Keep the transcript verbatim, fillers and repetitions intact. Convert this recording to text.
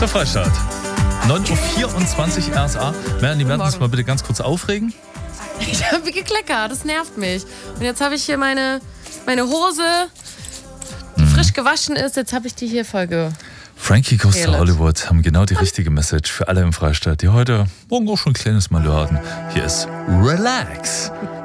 Der Freistaat. neun Uhr vierundzwanzig R S A. Melanie, wir werden uns mal bitte ganz kurz aufregen. Ich habe gekleckert, das nervt mich. Und jetzt habe ich hier meine, meine Hose, die Mhm. frisch gewaschen ist. Jetzt habe ich die hier voll ge... Frankie Goes to Fearless. Hollywood haben genau die richtige Message für alle im Freistaat, die heute morgen auch schon ein kleines Malheur hatten. Hier ist Relax.